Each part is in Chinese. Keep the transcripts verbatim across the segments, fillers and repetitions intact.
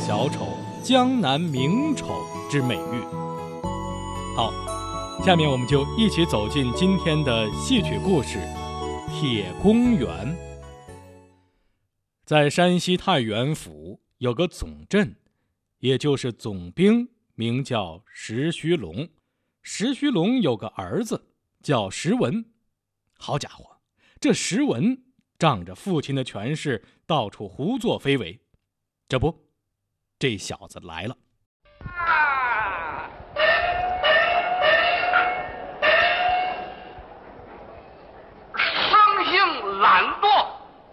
小丑、江南名丑之美誉。好，下面我们就一起走进今天的戏曲故事《铁公园》。在山西太原府有个总镇，也就是总兵，名叫石须龙。石须龙有个儿子叫石文。好家伙，这石文仗着父亲的权势，到处胡作非为。这不，这小子来了。 啊！生性懒惰，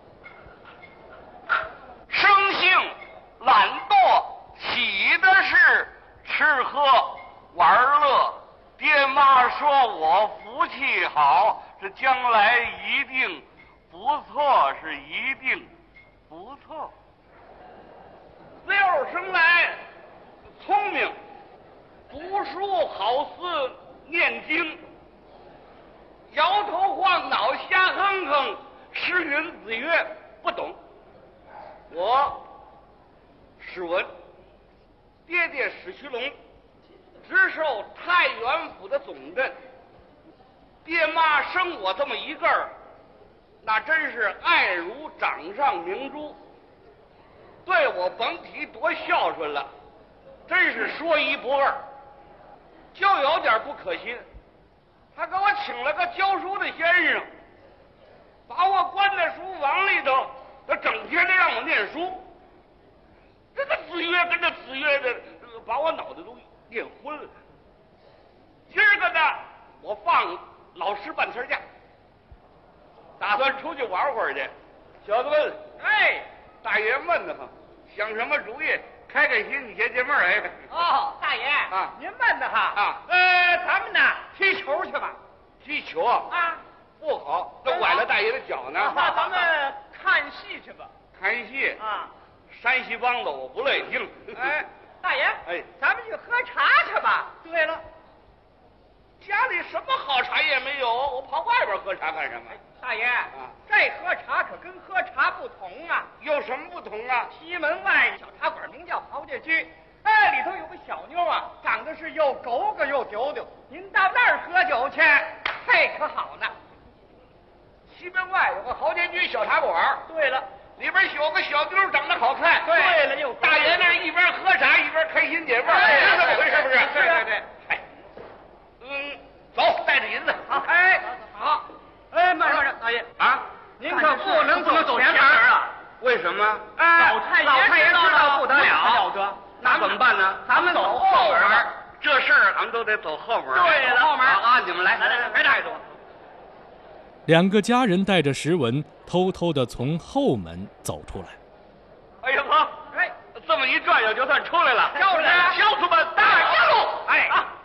生性懒惰，喜的是吃喝玩乐。爹妈说我福气好，这将来一定不错，是一定不错。六生来聪明，读书好似念经，摇头晃脑瞎哼哼，诗云子曰不懂。我史文，爹爹史须龙，直受太原府的总镇。爹妈生我这么一个儿，那真是爱如掌上明珠，对我甭提多孝顺了，真是说一不二。就有点不可信，他给我请了个教书的先生，把我关在书房里头，他整天的让我念书。这个子曰跟着子曰的，把我脑袋都念昏了。今儿个呢，我放老师半天假，打算出去玩会儿去。小子们，哎，大爷闷得慌，想什么主意？开开心，你解解闷儿。哎， 哦，大爷啊， 您闷得哈啊？ 呃，咱们呢踢球去吧。 踢球啊？ 啊， 不好，那崴了大爷的脚呢。 那咱们看戏去吧。 看戏啊？ 山西梆子我不乐意听。 哎，大爷， 哎， 咱们去喝茶去吧。对了， 家里什么好茶也没有，我跑外边喝茶干什么？ 大爷啊， 这喝茶可跟喝茶不同啊。 有什么不同啊？ 西门外小茶馆名叫豪家居，哎，里头有个小妞啊，长得是又狗狗又丢丢。您到那儿喝酒去，嘿，可好呢。 西门外有个豪家居小茶馆。 对了， 里边有个小妞长得好看。 对了，又大爷那一边喝茶一边开心解闷， 哎是这么回事不是？ 对对对。 哎，嗯，走，带着银子。 好，哎，好。哎，慢慢着，大爷啊， 您可不能走前门啊！ 为什么？ 哎，老太老太爷知道不得了， 了得，那怎么办呢？ 咱们走后门， 这事儿咱们都得走后门。 对了，后门啊，你们来， 来来来，别带着我。 两个家人带着石文，偷偷地从后门走出来。 哎呀呵， 哎， 这么一转悠就算出来了。 就是啊， 乡亲们，大家路！ 哎。